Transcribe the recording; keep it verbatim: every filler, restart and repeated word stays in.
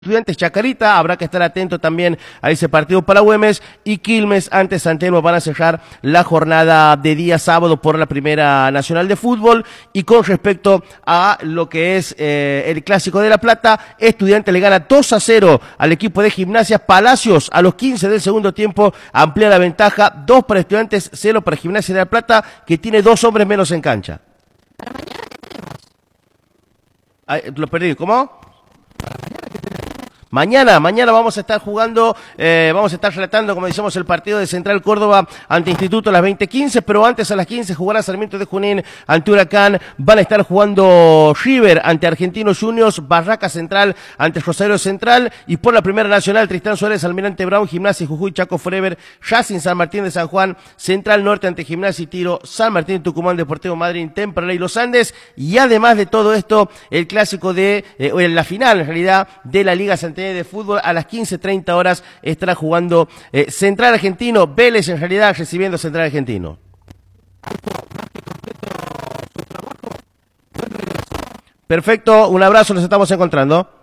Estudiantes Chacarita, habrá que estar atento también a ese partido para Güemes, y Quilmes ante San Telmo van a cerrar la jornada de día sábado por la Primera Nacional de Fútbol. Y con respecto a lo que es eh, el Clásico de La Plata, Estudiantes le gana dos a cero al equipo de Gimnasia. Palacios a los quince del segundo tiempo amplía la ventaja, dos para Estudiantes, cero para Gimnasia de La Plata, que tiene dos hombres menos en cancha. Ay, lo perdí, ¿cómo? Mañana, mañana vamos a estar jugando, eh, vamos a estar relatando, como decimos, el partido de Central Córdoba ante Instituto a las veinte quince, pero antes a las quince jugará Sarmiento de Junín ante Huracán. Van a estar jugando River ante Argentinos Juniors, Barraca Central ante Rosario Central, y por la Primera Nacional, Tristán Suárez, Almirante Brown, Gimnasia y Jujuy, Chaco Forever, Racing San Martín de San Juan, Central Norte ante Gimnasia y Tiro, San Martín de Tucumán, Deportivo Madrid, Temperley y Los Andes. Y además de todo esto, el clásico de, eh, la final en realidad, de la Liga Santander de Fútbol a las quince treinta horas estará jugando eh, Central Argentino, Vélez en realidad recibiendo Central Argentino. Perfecto, un abrazo, nos estamos encontrando.